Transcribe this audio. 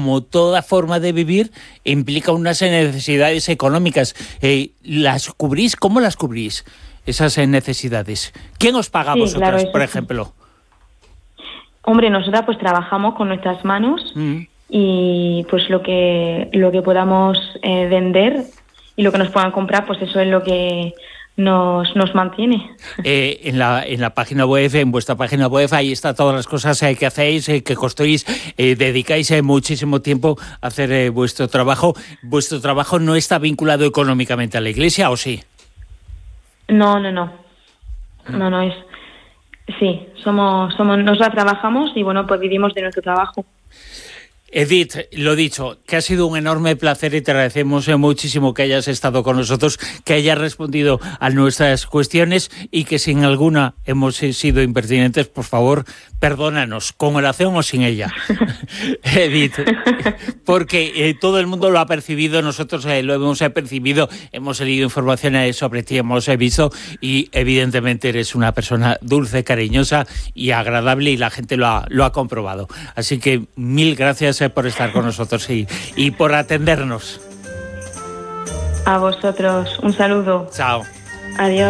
como toda forma de vivir, implica unas necesidades económicas. ¿Las cubrís? ¿Cómo las cubrís, esas necesidades? ¿Quién os paga a vosotras, por ejemplo? Hombre, nosotras pues trabajamos con nuestras manos y pues lo que podamos vender y lo que nos puedan comprar, pues eso es lo que nos mantiene. En la página web, en vuestra página web, ahí está todas las cosas que hacéis, que construís, dedicáis muchísimo tiempo a hacer vuestro trabajo. ¿Vuestro trabajo no está vinculado económicamente a la Iglesia, o sí? No, es... Sí, nosotras trabajamos y bueno, pues vivimos de nuestro trabajo. Edith, lo dicho, que ha sido un enorme placer y te agradecemos muchísimo que hayas estado con nosotros, que hayas respondido a nuestras cuestiones y que si en alguna hemos sido impertinentes, por favor, perdónanos, con oración o sin ella. Edith, porque todo el mundo lo ha percibido, nosotros lo hemos percibido, hemos leído información sobre ti, hemos visto y evidentemente eres una persona dulce, cariñosa y agradable y la gente lo ha comprobado. Así que mil gracias por estar con nosotros y por atendernos. A vosotros, un saludo. Chao. Adiós.